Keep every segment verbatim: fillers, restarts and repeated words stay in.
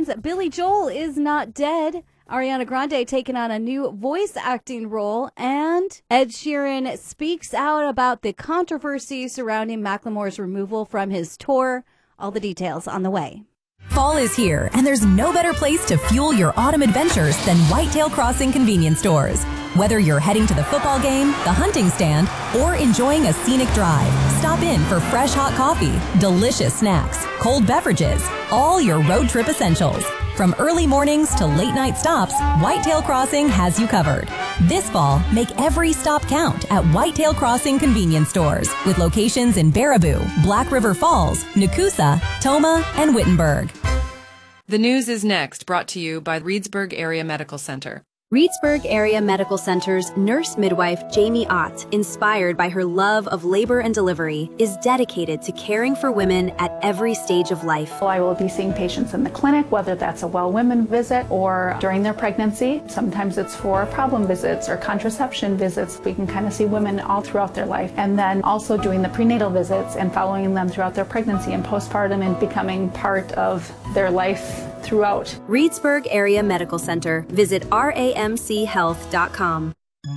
headlines. Billy Joel is not dead. Ariana Grande taking on a new voice acting role. And Ed Sheeran speaks out about the controversy surrounding Macklemore's removal from his tour. All the details on the way. Fall is here, and there's no better place to fuel your autumn adventures than Whitetail Crossing convenience stores. Whether you're heading to the football game, the hunting stand, or enjoying a scenic drive, stop in for fresh hot coffee, delicious snacks, cold beverages, all your road trip essentials. From early mornings to late night stops, Whitetail Crossing has you covered. This fall, make every stop count at Whitetail Crossing convenience stores with locations in Baraboo, Black River Falls, Nakusa, Toma, and Wittenberg. The news is next, brought to you by Reedsburg Area Medical Center. Reedsburg Area Medical Center's nurse midwife Jamie Ott, inspired by her love of labor and delivery, is dedicated to caring for women at every stage of life. I will be seeing patients in the clinic, whether that's a well women visit or during their pregnancy. Sometimes it's for problem visits or contraception visits. We can kind of see women all throughout their life. And then also doing the prenatal visits and following them throughout their pregnancy and postpartum and becoming part of their life throughout. Reedsburg Area Medical Center. Visit R A M C health dot com.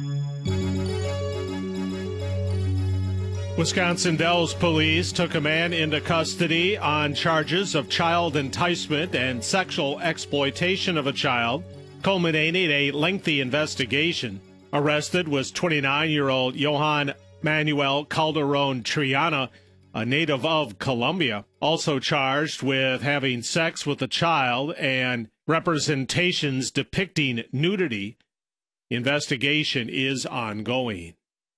Wisconsin Dells police took a man into custody on charges of child enticement and sexual exploitation of a child, culminating a lengthy investigation. Arrested was twenty-nine-year-old Johan Manuel Calderon Triana, a native of Colombia, also charged with having sex with a child and representations depicting nudity. Investigation is ongoing.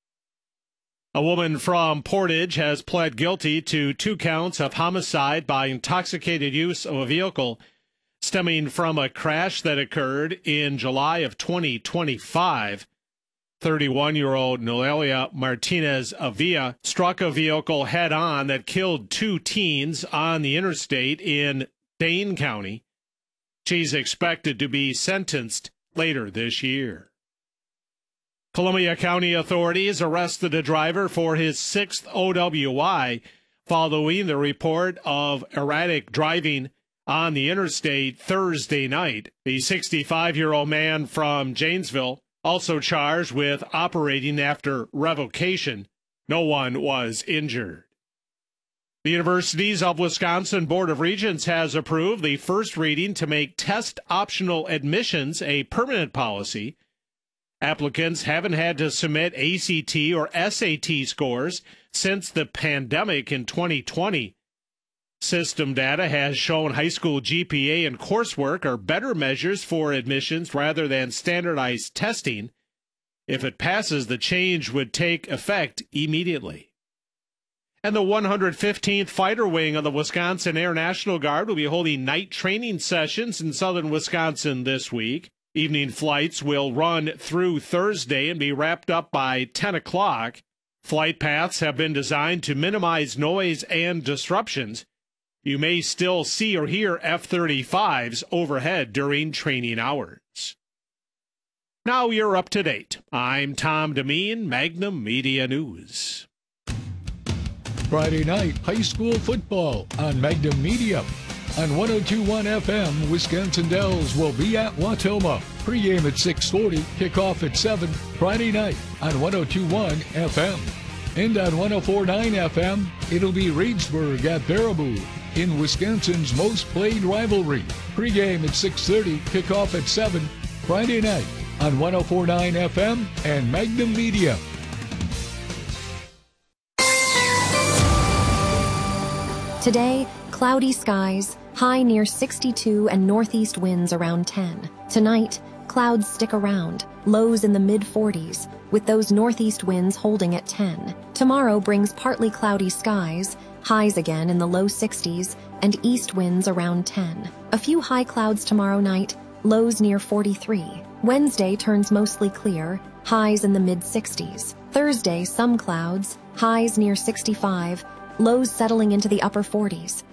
A woman from Portage has pled guilty to two counts of homicide by intoxicated use of a vehicle stemming from a crash that occurred in July of twenty twenty-five. thirty-one-year-old Noelia Martinez Avila struck a vehicle head-on that killed two teens on the interstate in Dane County. She's expected to be sentenced later this year. Columbia County authorities arrested a driver for his sixth O W I following the report of erratic driving on the interstate Thursday night. The sixty-five-year-old man from Janesville also charged with operating after revocation. No one was injured. The Universities of Wisconsin Board of Regents has approved the first reading to make test-optional admissions a permanent policy. Applicants haven't had to submit A C T or S A T scores since the pandemic in twenty twenty. System data has shown high school G P A and coursework are better measures for admissions rather than standardized testing. If it passes, the change would take effect immediately. And the one hundred fifteenth Fighter Wing of the Wisconsin Air National Guard will be holding night training sessions in southern Wisconsin this week. Evening flights will run through Thursday and be wrapped up by ten o'clock. Flight paths have been designed to minimize noise and disruptions. You may still see or hear F thirty-fives overhead during training hours. Now you're up to date. I'm Tom Demeen, Magnum Media News. Friday night, high school football on Magnum Media. On one oh two point one F M, Wisconsin Dells will be at Watoma. Pre-game at six forty, kickoff at seven. Friday night on one oh two point one F M. And on one oh four point nine F M, it'll be Reedsburg at Baraboo in Wisconsin's most played rivalry. Pre-game at six thirty, kickoff at seven. Friday night on one oh four point nine F M and Magnum Media. Today, cloudy skies, high near sixty-two and northeast winds around ten. Tonight, clouds stick around, lows in the mid forties, with those northeast winds holding at ten. Tomorrow brings partly cloudy skies, highs again in the low sixties, and east winds around ten. A few high clouds tomorrow night, lows near forty-three. Wednesday turns mostly clear, highs in the mid sixties. Thursday, some clouds, highs near sixty-five, lows settling into the upper forties.